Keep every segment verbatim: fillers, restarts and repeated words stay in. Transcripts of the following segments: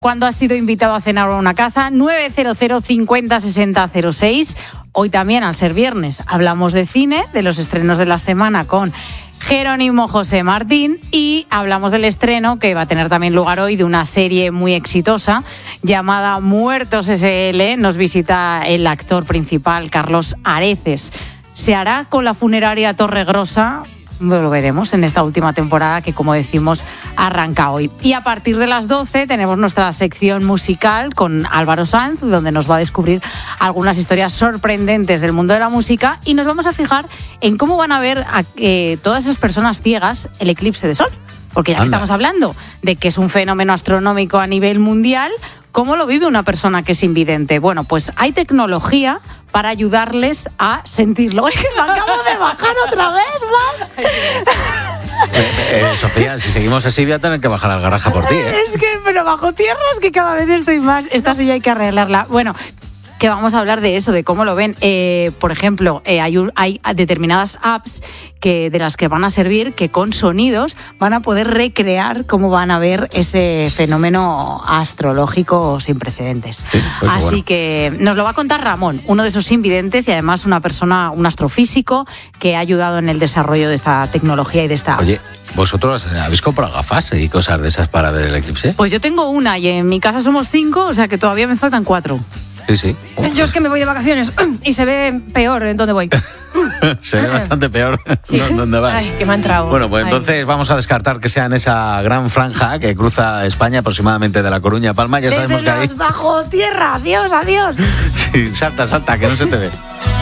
Cuando has sido invitado a cenar a una casa, nueve cero cero cincuenta sesenta cero seis. Hoy también, al ser viernes, hablamos de cine, de los estrenos de la semana con Jerónimo José Martín, y hablamos del estreno que va a tener también lugar hoy de una serie muy exitosa llamada Muertos ese ele. Nos visita el actor principal, Carlos Areces. ¿Se hará con la funeraria Torregrosa? Lo veremos en esta última temporada que, como decimos, arranca hoy. Y a partir de las doce tenemos nuestra sección musical con Álvaro Sanz, donde nos va a descubrir algunas historias sorprendentes del mundo de la música, y nos vamos a fijar en cómo van a ver a, eh, todas esas personas ciegas el eclipse de sol. Porque ya que estamos hablando de que es un fenómeno astronómico a nivel mundial, ¿cómo lo vive una persona que es invidente? Bueno, pues hay tecnología para ayudarles a sentirlo. ¡Ay, que me acabo de bajar otra vez más! Eh, eh, Sofía, si seguimos así voy a tener que bajar al garaje por ti, ¿eh? Es que, pero bajo tierra es que cada vez estoy más. Esta silla hay que arreglarla. Bueno, que vamos a hablar de eso, de cómo lo ven. Eh, por ejemplo, eh, hay, un, hay determinadas apps que de las que van a servir que con sonidos van a poder recrear cómo van a ver ese fenómeno astrológico sin precedentes. Sí, pues Así bueno. que nos lo va a contar Ramón, uno de esos invidentes y además una persona, un astrofísico que ha ayudado en el desarrollo de esta tecnología y de esta app. Oye, ¿vosotros habéis comprado gafas y cosas de esas para ver el eclipse? Pues yo tengo una y en mi casa somos cinco, o sea que todavía me faltan cuatro. Sí, sí. Yo es que me voy de vacaciones y se ve peor en dónde voy. Se ve bastante peor. ¿Sí? ¿Dónde vas? Ay, que me ha entrado. Bueno, pues entonces Ay. vamos a descartar que sea en esa gran franja que cruza España aproximadamente de La Coruña a Palma. Ya Desde sabemos que los ahí... bajo tierra. Adiós, adiós. Sí, salta, salta, que no se te ve.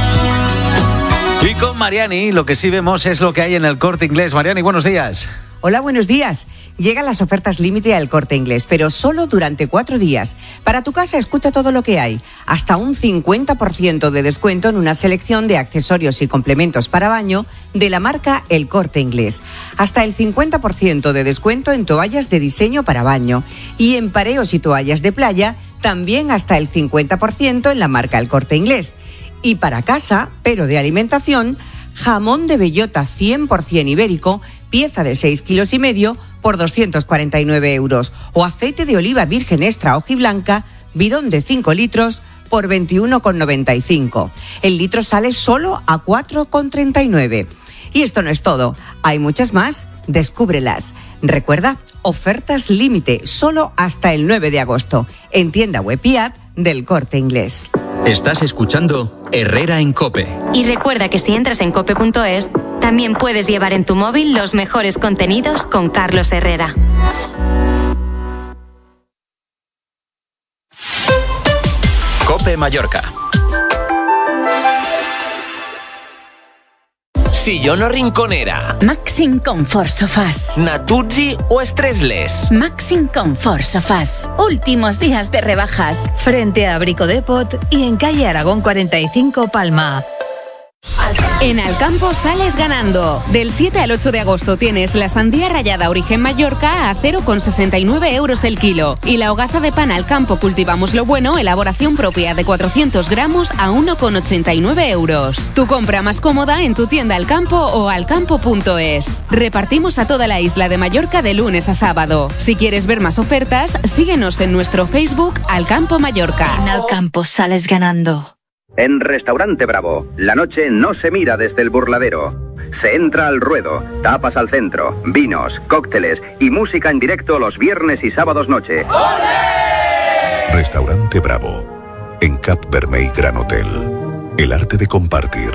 Y con Mariani lo que sí vemos es lo que hay en el Corte Inglés. Mariani, buenos días. Hola, buenos días. Llegan las ofertas límite al Corte Inglés, pero solo durante cuatro días. Para tu casa, escucha todo lo que hay. Hasta un cincuenta por ciento de descuento en una selección de accesorios y complementos para baño de la marca El Corte Inglés. Hasta el cincuenta por ciento de descuento en toallas de diseño para baño. Y en pareos y toallas de playa, también hasta el cincuenta por ciento en la marca El Corte Inglés. Y para casa, pero de alimentación, jamón de bellota cien por ciento ibérico, pieza de seis kilos y medio por doscientos cuarenta y nueve euros. O aceite de oliva virgen extra hojiblanca, bidón de cinco litros por veintiuno con noventa y cinco. El litro sale solo a cuatro con treinta y nueve. Y esto no es todo. Hay muchas más. Descúbrelas. Recuerda, ofertas límite solo hasta el nueve de agosto. En tienda web y app del Corte Inglés. Estás escuchando Herrera en COPE. Y recuerda que si entras en cope punto es, también puedes llevar en tu móvil los mejores contenidos con Carlos Herrera. COPE Mallorca. Sillón o rinconera. Maxim Comfort Sofás. Natuzzi o Stressless. Maxim Comfort Sofás. Últimos días de rebajas. Frente a Brico Depot y en calle Aragón cuarenta y cinco, Palma. En Alcampo sales ganando. Del siete al ocho de agosto tienes la sandía rallada Origen Mallorca a cero con sesenta y nueve euros el kilo. Y la hogaza de pan Alcampo Cultivamos lo Bueno, elaboración propia de cuatrocientos gramos a uno con ochenta y nueve euros. Tu compra más cómoda en tu tienda Alcampo o alcampo punto es. Repartimos a toda la isla de Mallorca de lunes a sábado. Si quieres ver más ofertas, síguenos en nuestro Facebook Alcampo Mallorca. En Alcampo sales ganando. En Restaurante Bravo, la noche no se mira desde el burladero. Se entra al ruedo, tapas al centro, vinos, cócteles y música en directo los viernes y sábados noche. ¡Olé! Restaurante Bravo, en Cap Vermell Gran Hotel. El arte de compartir.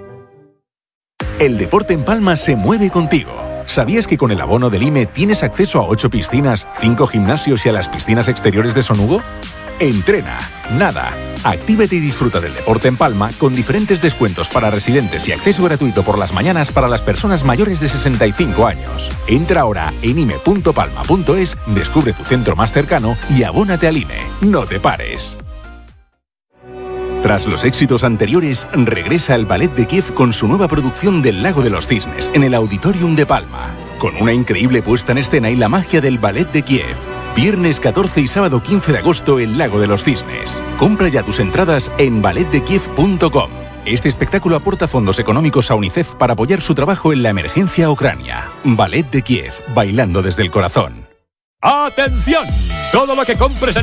El deporte en Palma se mueve contigo. ¿Sabías que con el abono del I M E tienes acceso a ocho piscinas, cinco gimnasios y a las piscinas exteriores de Son Hugo? Entrena, nada, actívate y disfruta del deporte en Palma con diferentes descuentos para residentes y acceso gratuito por las mañanas para las personas mayores de sesenta y cinco años. Entra ahora en ime punto palma punto es, descubre tu centro más cercano y abónate al I M E. No te pares. Tras los éxitos anteriores, regresa el Ballet de Kiev con su nueva producción del Lago de los Cisnes en el Auditorium de Palma. Con una increíble puesta en escena y la magia del Ballet de Kiev. Viernes catorce y sábado quince de agosto en Lago de los Cisnes. Compra ya tus entradas en ballet de kiev punto com. Este espectáculo aporta fondos económicos a UNICEF para apoyar su trabajo en la emergencia Ucrania. Ballet de Kiev, bailando desde el corazón. ¡Atención! Todo lo que compres en